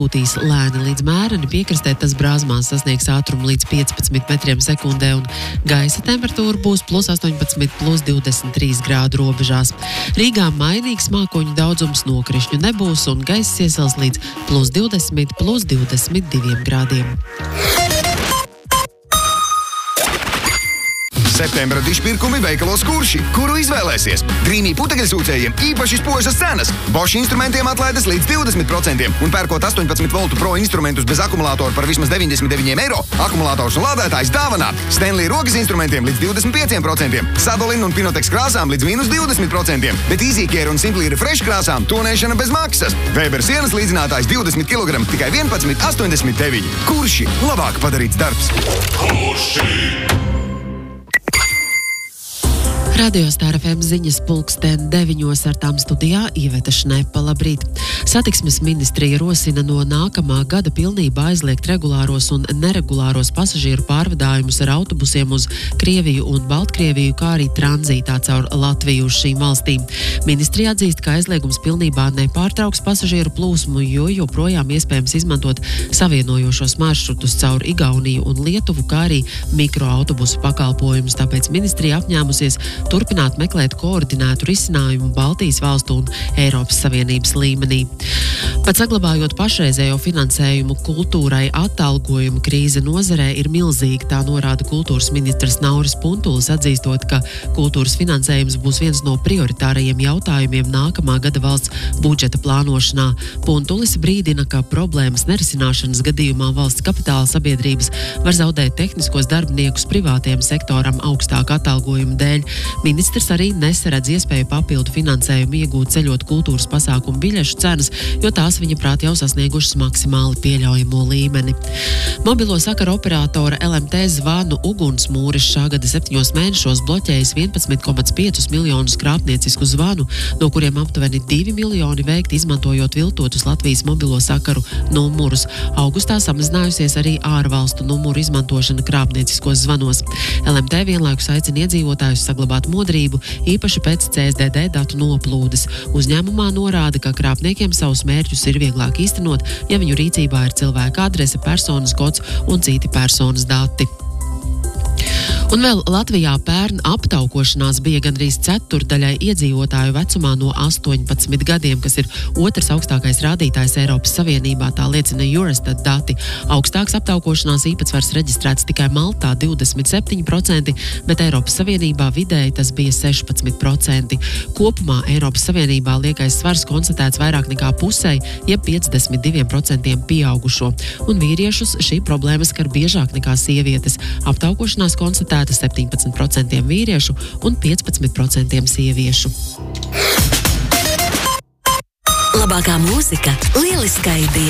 Būtīs lēni līdz mēreni, piekrastē tas brāzmās sasniegs ātrumu līdz 15 metriem sekundē un gaisa temperatūra būs +18, +23 grādu robežās. Rīgā mainīgs mākoņu daudzums, nokrišņu nebūs un gaiss iesals līdz +20, +22 grādiem. Septembra dišpirkumi veikalos Kurši, kuru izvēlēsies. Dreamy putekļsūcējiem īpaši spožas cenas. Bosch instrumentiem atlaides līdz 20% un pērkot 18 voltu pro instrumentus bez akumulātoru par vismaz 99 eiro. Akumulātors un lādētājs dāvanā. Stanley rokas instrumentiem līdz 25%. Sadolin un Pinotex krāsām līdz -20%. Bet EasyCare un Simply Refresh krāsām tonēšana bez maksas. Weber sienas līdzinātājs 20 kg tikai 11,89. Kurši labāk padarīts darbs. Kurši! Radio Star FM ziņas 9:00 ar tām studijā Iveta Šnepa. Labrīt! Satiksmes ministrija rosina no nākamā gada pilnībā aizliegt regulāros un neregulāros pasažieru pārvadājumus ar autobusiem uz Krieviju un Baltkrieviju, kā arī tranzītā caur Latviju uz šīm valstīm. Ministrija atzīst, ka aizliegums pilnībā nepārtrauks pasažieru plūsmu, jo joprojām iespējams izmantot savienojošos maršrutus caur Igauniju un Lietuvu, kā arī mikroautobusu pakalpojumus. Tāpēc ministrija apņēmusies turpināt meklēt koordinētu risinājumu Baltijas valstu un Eiropas Savienības līmenī. Pat saglabājot pašreizējo finansējumu kultūrai, atalgojumu krīze nozarē ir milzīga, tā norāda kultūras ministrs Nauris Puntulis, atzīstot, ka kultūras finansējums būs viens no prioritārajiem jautājumiem nākamā gada valsts budžeta plānošanā. Puntulis brīdina, ka problēmas nerisināšanas gadījumā valsts kapitāla sabiedrības var zaudēt tehniskos darbiniekus privātiem sektoram augstāku atalgojumu dēļ. Ministrs arī nesaredz iespēju papildu finansējumu iegūt ceļot kultūras pasākumu biļešu cenas, jo tās viņa prāt jau sasniegušas maksimāli pieļaujamo līmeni. Mobilo sakaru operatora LMT zvanu ugunsmūris šā gada 7 mēnešos bloķējis 11,5 miljonus krāpniecisku zvanu, no kuriem aptuveni 2 miljoni veikti izmantojot viltotus Latvijas mobilo sakaru numurus. Augustā samazinājusies arī ārvalstu numuru izmantošana krāpnieciskos zvanos. LMT vienlaikus aicina iedzīvotājus saglabāt modrību, īpaši pēc CSDD datu noplūdes. Uzņēmumā norāda, ka krāpniekiem savus mērķus ir vieglāk īstenot, ja viņu rīcībā ir cilvēka adrese, personas kods un citi personas dati. Un vēl Latvijā pērn aptaukošanās bija gandrīz ceturdaļai iedzīvotāju vecumā no 18 gadiem, kas ir otrs augstākais rādītājs Eiropas Savienībā, tā liecina Eurostat dati. Augstāks aptaukošanās īpatsvars reģistrēts tikai Maltā 27%, bet Eiropas Savienībā vidēji tas bija 16%. Kopumā Eiropas Savienībā liekais svars konstatēts vairāk nekā pusē, jeb 52% pieaugušo. Un vīriešus šī problēma skar biežāk nekā sievietes. Aptaukošanās konstatēta 17% vīriešu un 15% sieviešu. Labākā mūzika, lieliskā ideja.